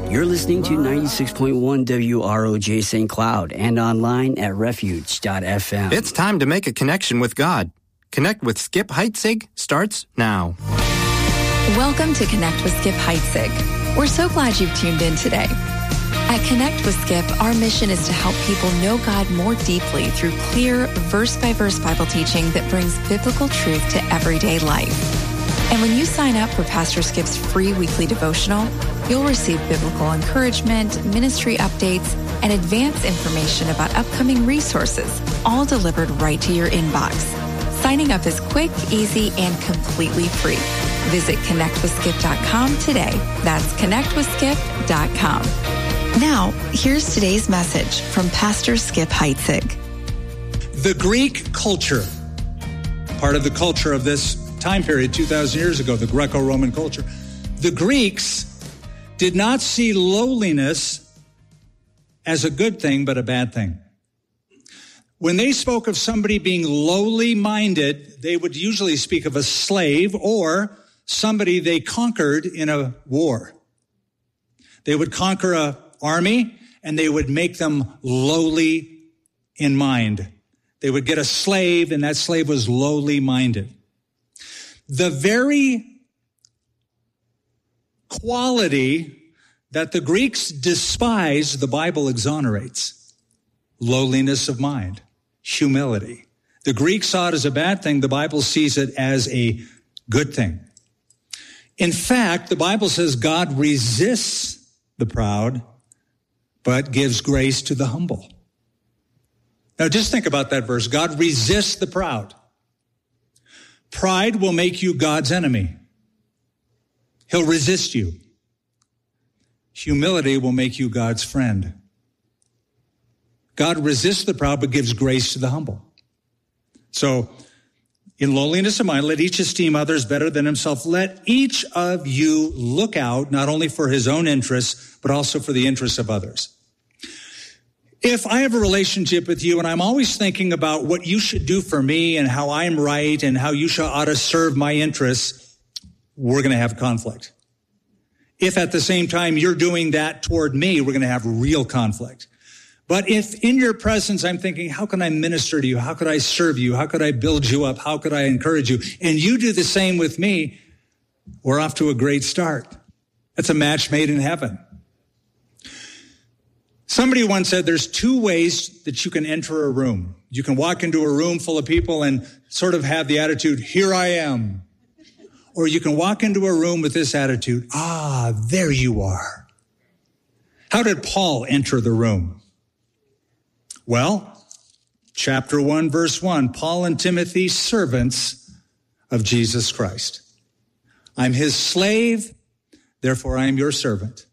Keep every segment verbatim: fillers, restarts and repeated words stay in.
You're listening to ninety-six point one W R O J Saint Cloud and online at refuge dot f m. It's time to make a connection with God. Connect with Skip Heitzig starts now. Welcome to Connect with Skip Heitzig. We're so glad you've tuned in today. At Connect with Skip, our mission is to help people know God more deeply through clear, verse-by-verse Bible teaching that brings biblical truth to everyday life. And when you sign up for Pastor Skip's free weekly devotional, you'll receive biblical encouragement, ministry updates, and advanced information about upcoming resources, all delivered right to your inbox. Signing up is quick, easy, and completely free. Visit connect with skip dot com today. That's connect with skip dot com. Now, here's today's message from Pastor Skip Heitzig. The Greek culture, part of the culture of this time period, two thousand years ago, the Greco-Roman culture. The Greeks did not see lowliness as a good thing, but a bad thing. When they spoke of somebody being lowly minded, they would usually speak of a slave or somebody they conquered in a war. They would conquer an army and they would make them lowly in mind. They would get a slave and that slave was lowly minded. The very quality that the Greeks despise, the Bible exonerates. Lowliness of mind, humility. The Greeks saw it as a bad thing. The Bible sees it as a good thing. In fact, the Bible says God resists the proud, but gives grace to the humble. Now just think about that verse. God resists the proud. Pride will make you God's enemy. He'll resist you. Humility will make you God's friend. God resists the proud, but gives grace to the humble. So, in lowliness of mind, let each esteem others better than himself. Let each of you look out, not only for his own interests, but also for the interests of others. If I have a relationship with you and I'm always thinking about what you should do for me and how I'm right and how you should, ought to serve my interests, we're going to have conflict. If at the same time you're doing that toward me, we're going to have real conflict. But if in your presence I'm thinking, how can I minister to you? How could I serve you? How could I build you up? How could I encourage you? And you do the same with me, we're off to a great start. That's a match made in heaven. Somebody once said there's two ways that you can enter a room. You can walk into a room full of people and sort of have the attitude, here I am. Or you can walk into a room with this attitude, ah, there you are. How did Paul enter the room? Well, chapter one, verse one, Paul and Timothy, servants of Jesus Christ. I'm his slave, therefore I am your servant.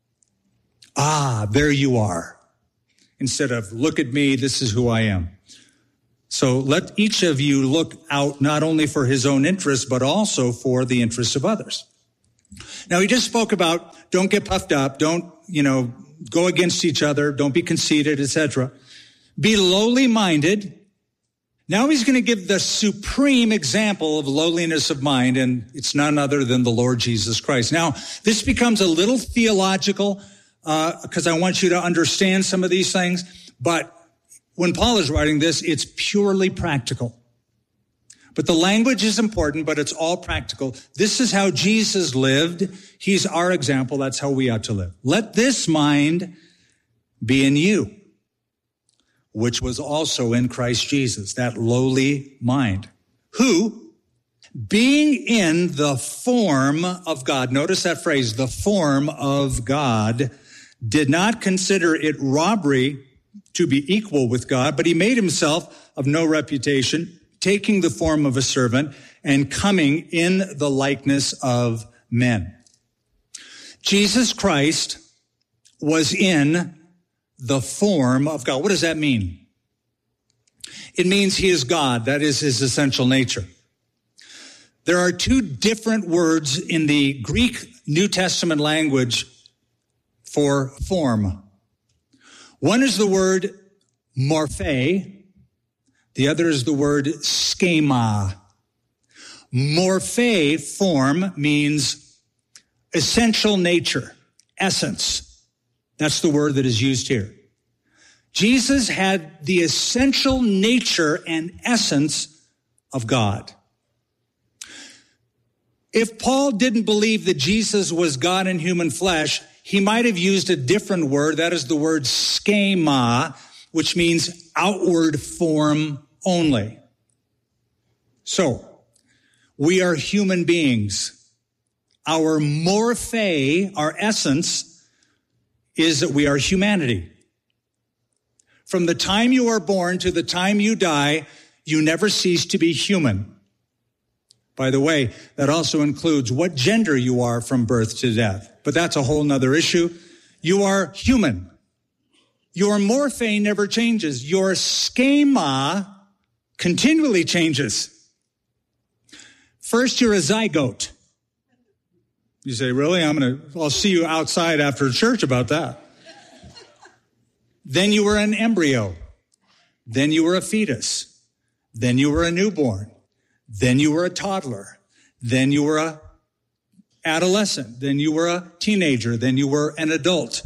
Ah, there you are. Instead of, look at me, this is who I am. So let each of you look out not only for his own interests, but also for the interests of others. Now, he just spoke about don't get puffed up, don't, you know, go against each other, don't be conceited, et cetera. Be lowly minded. Now he's going to give the supreme example of lowliness of mind, and it's none other than the Lord Jesus Christ. Now, this becomes a little theological, because uh, I want you to understand some of these things, but when Paul is writing this, it's purely practical. But the language is important, but it's all practical. This is how Jesus lived. He's our example. That's how we ought to live. Let this mind be in you, which was also in Christ Jesus, that lowly mind, who, being in the form of God, notice that phrase, the form of God, did not consider it robbery to be equal with God, but he made himself of no reputation, taking the form of a servant and coming in the likeness of men. Jesus Christ was in the form of God. What does that mean? It means he is God. That is his essential nature. There are two different words in the Greek New Testament language for form. One is the word morphe. The other is the word schema. Morphe, form, means essential nature, essence. That's the word that is used here. Jesus had the essential nature and essence of God. If Paul didn't believe that Jesus was God in human flesh, he might have used a different word. That is the word schema, which means outward form only. So, we are human beings. Our morphe, our essence, is that we are humanity. From the time you are born to the time you die, you never cease to be human. By the way, that also includes what gender you are from birth to death. But that's a whole nother issue. You are human. Your morphe never changes. Your schema continually changes. First, you're a zygote. You say, really? I'm going to, I'll see you outside after church about that. Then you were an embryo. Then you were a fetus. Then you were a newborn. Then you were a toddler. Then you were a adolescent. Then you were a teenager. Then you were an adult.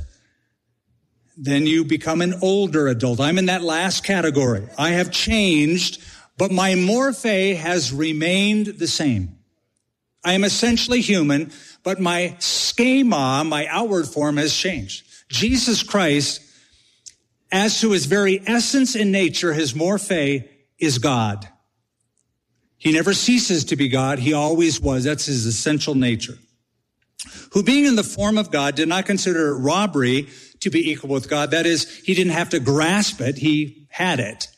Then you become an older adult. I'm in that last category. I have changed, but my morphe has remained the same. I am essentially human, but my schema, my outward form has changed. Jesus Christ, as to his very essence and nature, his morphe is God. He never ceases to be God. He always was. That's his essential nature. Who, being in the form of God, did not consider it robbery to be equal with God. That is, he didn't have to grasp it. He had it.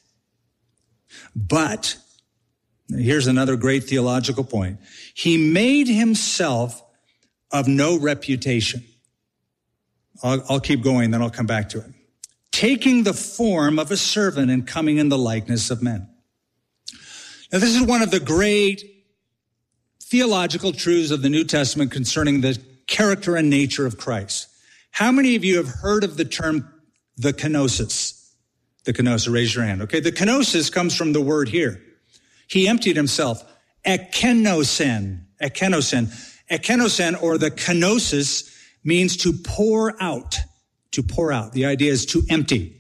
But, here's another great theological point. He made himself of no reputation. I'll, I'll keep going, then I'll come back to it. Taking the form of a servant and coming in the likeness of men. Now, this is one of the great theological truths of the New Testament concerning the character and nature of Christ. How many of you have heard of the term the kenosis? The kenosis, raise your hand. Okay, the kenosis comes from the word here. He emptied himself. Ekenosen, ekenosen, ekenosen, or the kenosis means to pour out, to pour out. The idea is to empty.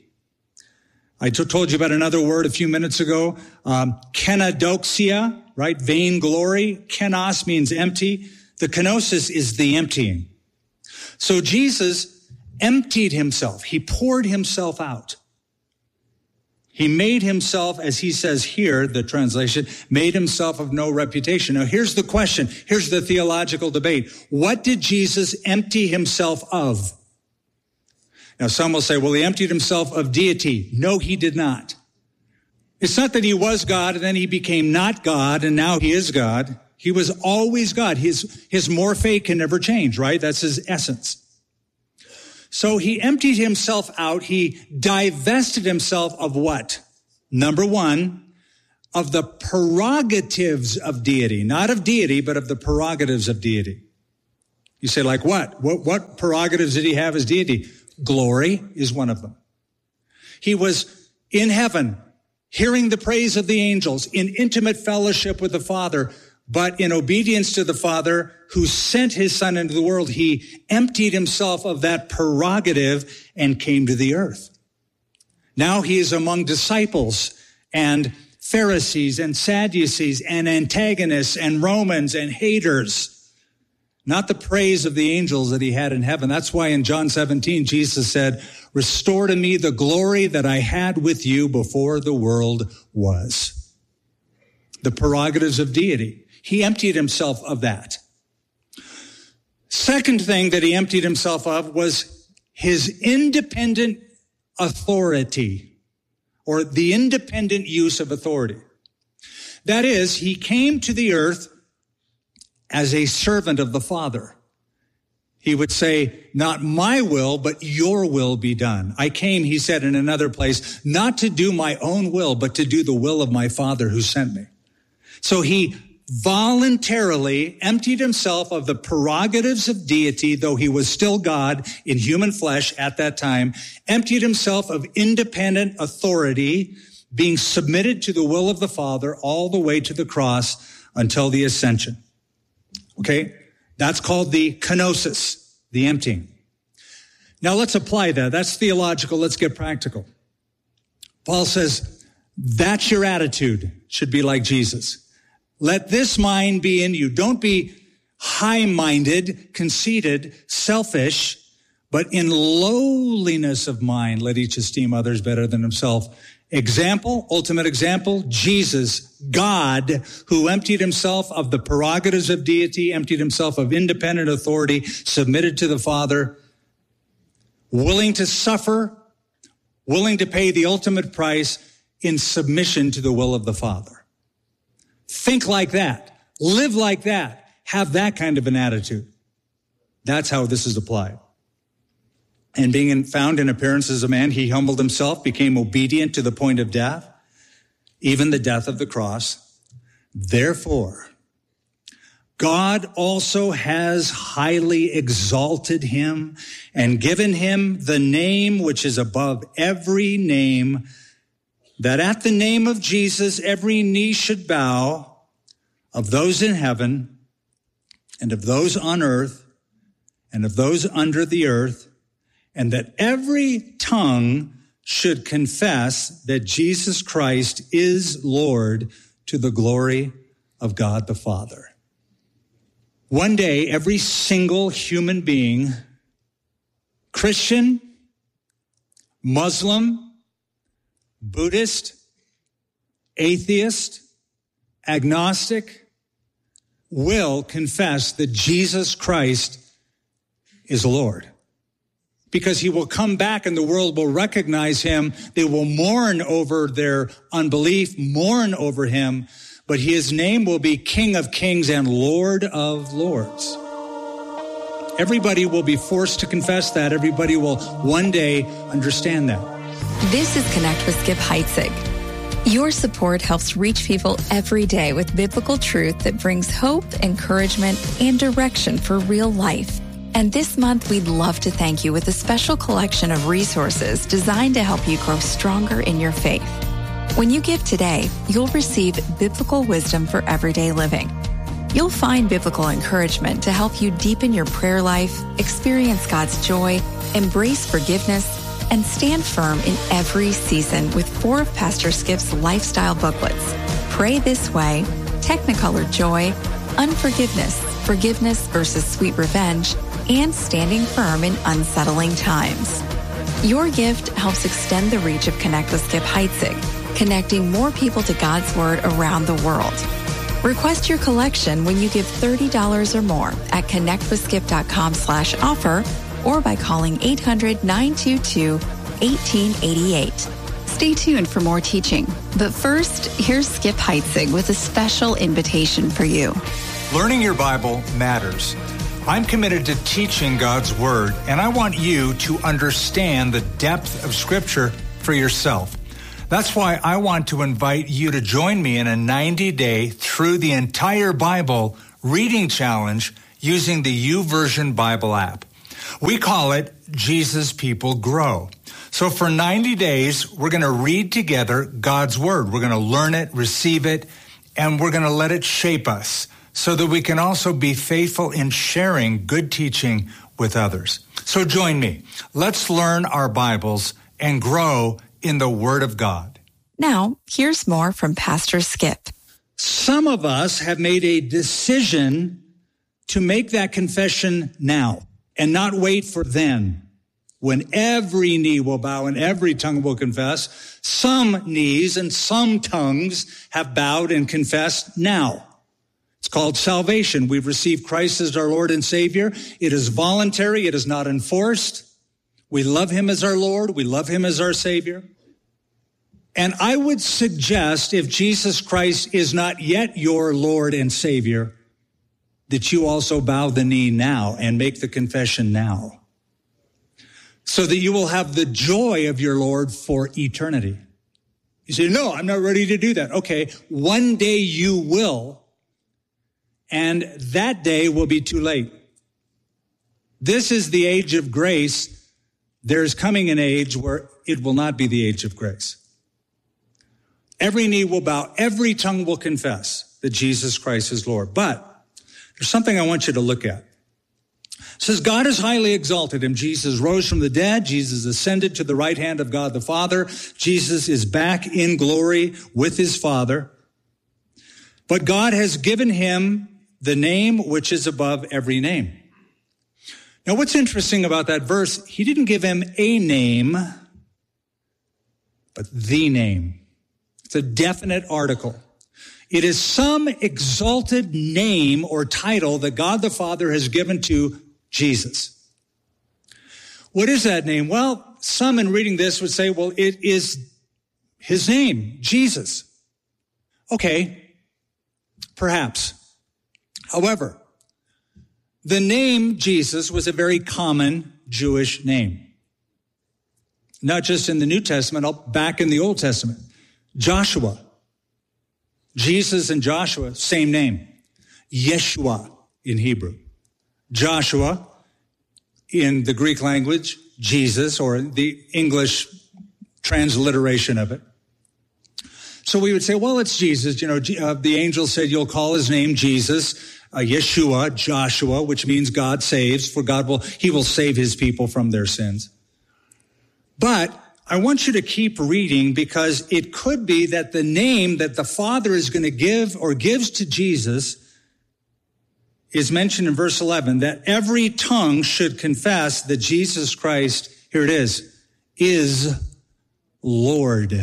I t- told you about another word a few minutes ago, um, kenodoxia, right? Vainglory. Kenos means empty. The kenosis is the emptying. So Jesus emptied himself. He poured himself out. He made himself, as he says here, the translation, made himself of no reputation. Now, here's the question. Here's the theological debate. What did Jesus empty himself of? Now, some will say, well, he emptied himself of deity. No, he did not. It's not that he was God and then he became not God and now he is God. He was always God. His, his morphe can never change, right? That's his essence. So he emptied himself out. He divested himself of what? Number one, of the prerogatives of deity. Not of deity, but of the prerogatives of deity. You say, like what? What, what prerogatives did he have as deity? Glory is one of them. He was in heaven, hearing the praise of the angels, in intimate fellowship with the Father, but in obedience to the Father who sent his Son into the world, he emptied himself of that prerogative and came to the earth. Now he is among disciples and Pharisees and Sadducees and antagonists and Romans and haters. Not the praise of the angels that he had in heaven. That's why in John seventeen, Jesus said, restore to me the glory that I had with you before the world was. The prerogatives of deity. He emptied himself of that. Second thing that he emptied himself of was his independent authority, or the independent use of authority. That is, he came to the earth as a servant of the Father. He would say, not my will, but your will be done. I came, he said in another place, not to do my own will, but to do the will of my Father who sent me. So he voluntarily emptied himself of the prerogatives of deity, though he was still God in human flesh at that time, emptied himself of independent authority, being submitted to the will of the Father all the way to the cross until the ascension. Okay, that's called the kenosis, the emptying. Now let's apply that. That's theological. Let's get practical. Paul says, that's your attitude. Should be like Jesus. Let this mind be in you. Don't be high-minded, conceited, selfish, but in lowliness of mind, let each esteem others better than himself. Example, ultimate example, Jesus, God, who emptied himself of the prerogatives of deity, emptied himself of independent authority, submitted to the Father, willing to suffer, willing to pay the ultimate price in submission to the will of the Father. Think like that. Live like that. Have that kind of an attitude. That's how this is applied. And being in, found in appearance as a man, he humbled himself, became obedient to the point of death, even the death of the cross. Therefore, God also has highly exalted him and given him the name which is above every name, that at the name of Jesus every knee should bow, of those in heaven and of those on earth and of those under the earth, and that every tongue should confess that Jesus Christ is Lord, to the glory of God the Father. One day, every single human being, Christian, Muslim, Buddhist, atheist, agnostic, will confess that Jesus Christ is Lord. Because he will come back and the world will recognize him. They will mourn over their unbelief, mourn over him, but his name will be King of Kings and Lord of Lords. Everybody will be forced to confess that. Everybody will one day understand that. This is Connect with Skip Heitzig. Your support helps reach people every day with biblical truth that brings hope, encouragement, and direction for real life. And this month, we'd love to thank you with a special collection of resources designed to help you grow stronger in your faith. When you give today, you'll receive biblical wisdom for everyday living. You'll find biblical encouragement to help you deepen your prayer life, experience God's joy, embrace forgiveness, and stand firm in every season with four of Pastor Skip's lifestyle booklets: Pray This Way, Technicolor Joy, Unforgiveness, Forgiveness versus Sweet Revenge, and Standing Firm in Unsettling Times. Your gift helps extend the reach of Connect with Skip Heitzig, connecting more people to God's Word around the world. Request your collection when you give thirty dollars or more at connectwithskip.com slash offer or by calling eight hundred, nine two two, one eight eight eight. Stay tuned for more teaching. But first, here's Skip Heitzig with a special invitation for you. Learning your Bible matters. I'm committed to teaching God's Word, and I want you to understand the depth of Scripture for yourself. That's why I want to invite you to join me in a ninety-day through the entire Bible reading challenge using the YouVersion Bible app. We call it Jesus People Grow. So for ninety days, we're going to read together God's Word. We're going to learn it, receive it, and we're going to let it shape us so that we can also be faithful in sharing good teaching with others. So join me. Let's learn our Bibles and grow in the Word of God. Now, here's more from Pastor Skip. Some of us have made a decision to make that confession now and not wait for then, when every knee will bow and every tongue will confess. Some knees and some tongues have bowed and confessed now. It's called salvation. We've received Christ as our Lord and Savior. It is voluntary. It is not enforced. We love him as our Lord. We love him as our Savior. And I would suggest, if Jesus Christ is not yet your Lord and Savior, that you also bow the knee now and make the confession now, so that you will have the joy of your Lord for eternity. You say, no, I'm not ready to do that. Okay, one day you will, and that day will be too late. This is the age of grace. There's coming an age where it will not be the age of grace. Every knee will bow, every tongue will confess that Jesus Christ is Lord. But there's something I want you to look at. It says, God has highly exalted him. Jesus rose from the dead. Jesus ascended to the right hand of God the Father. Jesus is back in glory with his Father. But God has given him the name which is above every name. Now, what's interesting about that verse, he didn't give him a name, but the name. It's a definite article. It is some exalted name or title that God the Father has given to Jesus. What is that name? Well, some in reading this would say, well, it is his name, Jesus. Okay, perhaps. However, the name Jesus was a very common Jewish name. Not just in the New Testament, back in the Old Testament. Joshua. Jesus and Joshua, same name. Yeshua in Hebrew. Joshua in the Greek language, Jesus, or the English transliteration of it. So we would say, well, it's Jesus. You know, uh, the angel said, you'll call his name Jesus. Uh, Yeshua, Joshua, which means God saves, for God will, he will save his people from their sins. But I want you to keep reading, because it could be that the name that the Father is going to give or gives to Jesus is mentioned in verse eleven, that every tongue should confess that Jesus Christ, here it is, is Lord.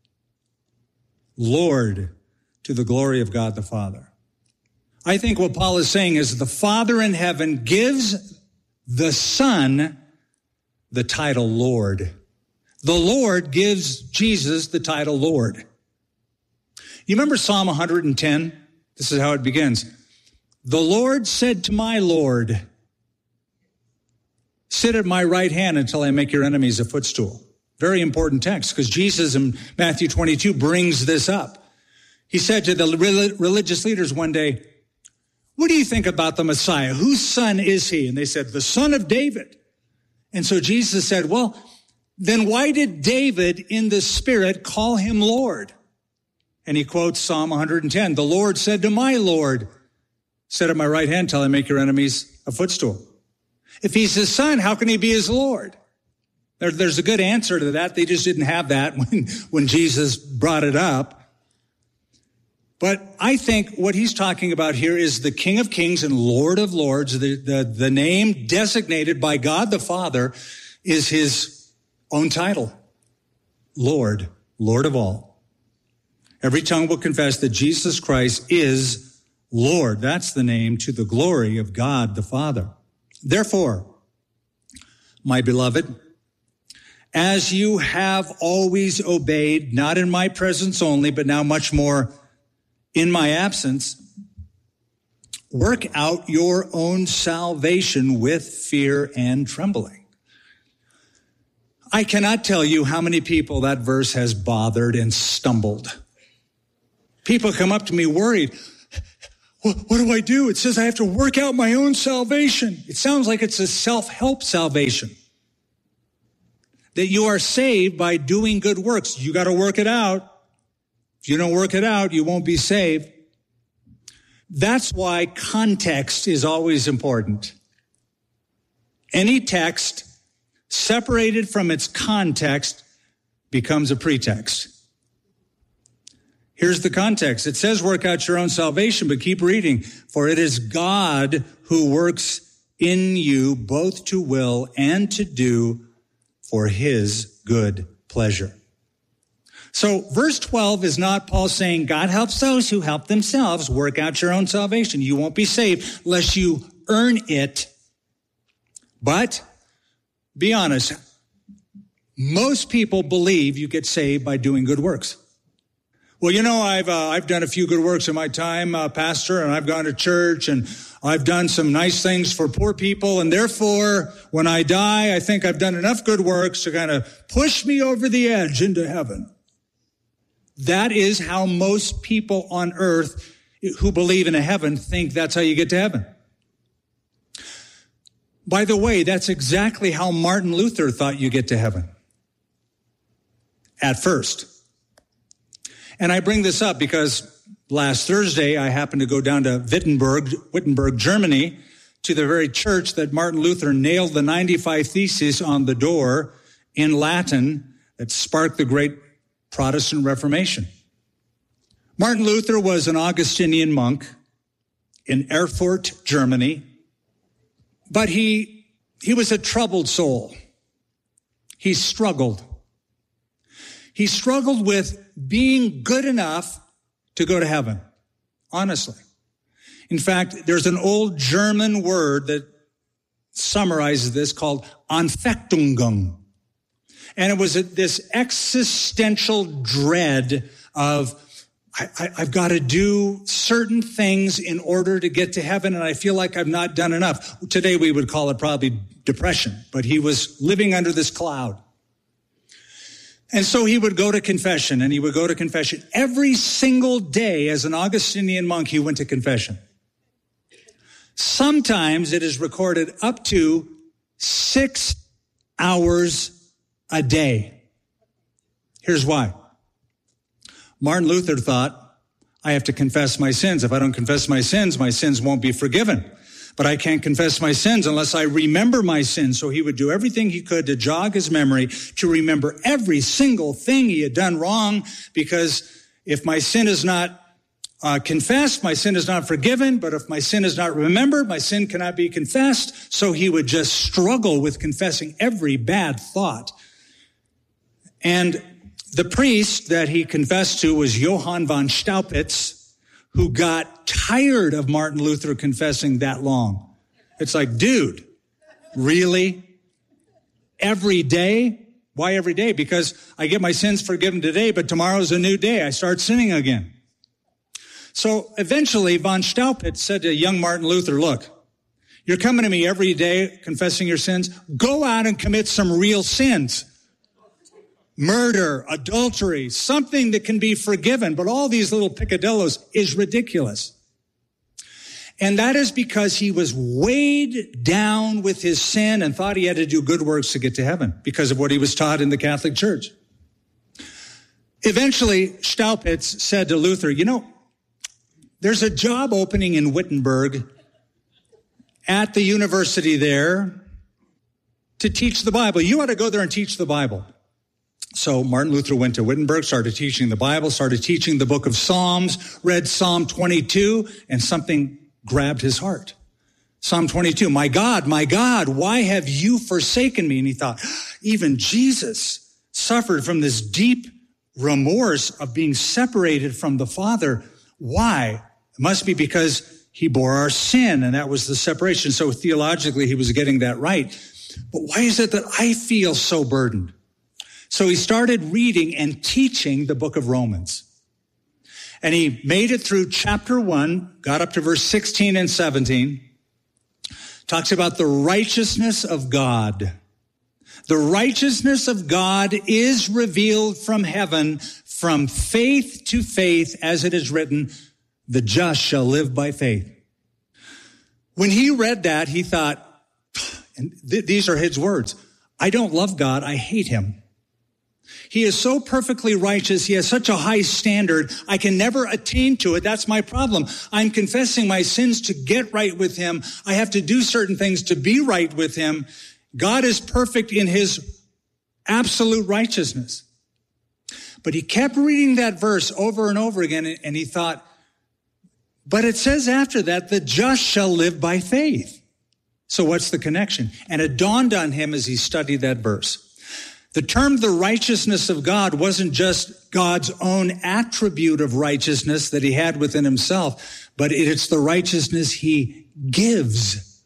Lord, to the glory of God the Father. I think what Paul is saying is the Father in heaven gives the Son the title Lord. The Lord gives Jesus the title Lord. You remember Psalm one hundred ten? This is how it begins. The Lord said to my Lord, sit at my right hand until I make your enemies a footstool. Very important text, because Jesus in Matthew twenty-two brings this up. He said to the religious leaders one day, what do you think about the Messiah? Whose son is he? And they said, the son of David. And so Jesus said, well, then why did David in the Spirit call him Lord? And he quotes Psalm one hundred ten. The Lord said to my Lord, sit at my right hand till I make your enemies a footstool. If he's his son, how can he be his Lord? There, there's a good answer to that. They just didn't have that when, when Jesus brought it up. But I think what he's talking about here is the King of Kings and Lord of Lords. The, the, the name designated by God the Father is his own title. Lord, Lord of all. Every tongue will confess that Jesus Christ is Lord. That's the name to the glory of God the Father. Therefore, my beloved, as you have always obeyed, not in my presence only, but now much more in my absence, work out your own salvation with fear and trembling. I cannot tell you how many people that verse has bothered and stumbled. People come up to me worried. What, what do I do? It says I have to work out my own salvation. It sounds like it's a self-help salvation. That you are saved by doing good works. You got to work it out. If you don't work it out, you won't be saved. That's why context is always important. Any text separated from its context becomes a pretext. Here's the context. It says work out your own salvation, but keep reading. For it is God who works in you both to will and to do for his good pleasure. So verse twelve is not Paul saying God helps those who help themselves. Work out your own salvation. You won't be saved unless you earn it. But be honest, most people believe you get saved by doing good works. Well, you know, I've uh, I've done a few good works in my time, uh, pastor, and I've gone to church, and I've done some nice things for poor people, and therefore, when I die, I think I've done enough good works to kind of push me over the edge into heaven. That is how most people on earth who believe in a heaven think that's how you get to heaven. By the way, that's exactly how Martin Luther thought you get to heaven. At first. And I bring this up because last Thursday, I happened to go down to Wittenberg, Wittenberg, Germany, to the very church that Martin Luther nailed the ninety-five Theses on the door in Latin that sparked the great Protestant Reformation. Martin Luther was an Augustinian monk in Erfurt, Germany, but he, he was a troubled soul. He struggled. He struggled with being good enough to go to heaven, honestly. In fact, there's an old German word that summarizes this called Anfechtung. And it was this existential dread of, I, I, I've got to do certain things in order to get to heaven, and I feel like I've not done enough. Today we would call it probably depression, but he was living under this cloud. And so he would go to confession, and he would go to confession. Every single day as an Augustinian monk, he went to confession. Sometimes it is recorded up to six hours a day. Here's why. Martin Luther thought, I have to confess my sins. If I don't confess my sins, my sins won't be forgiven. But I can't confess my sins unless I remember my sins. So he would do everything he could to jog his memory, to remember every single thing he had done wrong, because if my sin is not uh, confessed, my sin is not forgiven. But if my sin is not remembered, my sin cannot be confessed. So he would just struggle with confessing every bad thought. And the priest that he confessed to was Johann von Staupitz, who got tired of Martin Luther confessing that long. It's like, dude, really? Every day? Why every day? Because I get my sins forgiven today, but tomorrow's a new day. I start sinning again. So eventually, von Staupitz said to young Martin Luther, look, you're coming to me every day confessing your sins. Go out and commit some real sins. Murder, adultery, something that can be forgiven, but all these little picadillos is ridiculous. And that is because he was weighed down with his sin and thought he had to do good works to get to heaven because of what he was taught in the Catholic Church. Eventually, Staupitz said to Luther, you know, there's a job opening in Wittenberg at the university there to teach the Bible. You ought to go there and teach the Bible. So Martin Luther went to Wittenberg, started teaching the Bible, started teaching the book of Psalms, read Psalm twenty-two, and something grabbed his heart. Psalm twenty-two, my God, my God, why have you forsaken me? And he thought, even Jesus suffered from this deep remorse of being separated from the Father. Why? It must be because he bore our sin, and that was the separation. So theologically, he was getting that right. But why is it that I feel so burdened? So he started reading and teaching the book of Romans. And he made it through chapter one, got up to verse sixteen and seventeen, talks about the righteousness of God. The righteousness of God is revealed from heaven, from faith to faith, as it is written, the just shall live by faith. When he read that, he thought, and th- these are his words, I don't love God, I hate him. He is so perfectly righteous. He has such a high standard. I can never attain to it. That's my problem. I'm confessing my sins to get right with him. I have to do certain things to be right with him. God is perfect in his absolute righteousness. But he kept reading that verse over and over again, and he thought, but it says after that, the just shall live by faith. So what's the connection? And it dawned on him as he studied that verse. The term the righteousness of God wasn't just God's own attribute of righteousness that he had within himself, but it's the righteousness he gives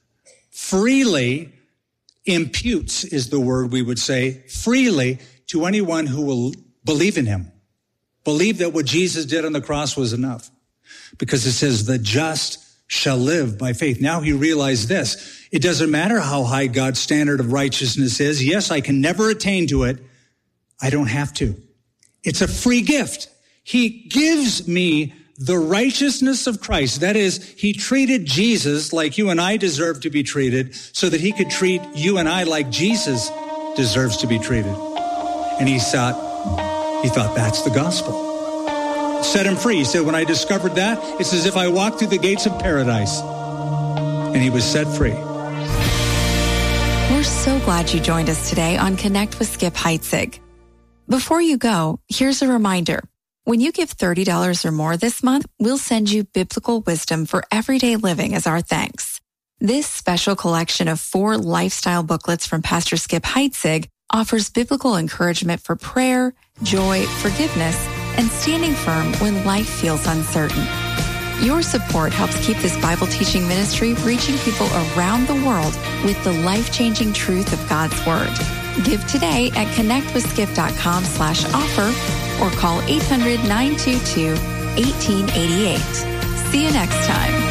freely, imputes is the word we would say, freely to anyone who will believe in him. Believe that what Jesus did on the cross was enough. Because it says the just shall live by faith. Now he realized this. It doesn't matter how high God's standard of righteousness is. Yes, I can never attain to it. I don't have to. It's a free gift. He gives me the righteousness of Christ. That is, he treated Jesus like you and I deserve to be treated so that he could treat you and I like Jesus deserves to be treated. And he thought, he thought that's the gospel. Set him free. He said, when I discovered that, it's as if I walked through the gates of paradise. and he was set free. We're so glad you joined us today on Connect with Skip Heitzig. Before you go, here's a reminder. When you give thirty dollars or more this month, we'll send you biblical wisdom for everyday living as our thanks. This special collection of four lifestyle booklets from Pastor Skip Heitzig offers biblical encouragement for prayer, joy, forgiveness, and standing firm when life feels uncertain. Your support helps keep this Bible teaching ministry reaching people around the world with the life-changing truth of God's Word. Give today at connectwithskip.com slash offer or call eight hundred, nine two two, one eight eight eight. See you next time.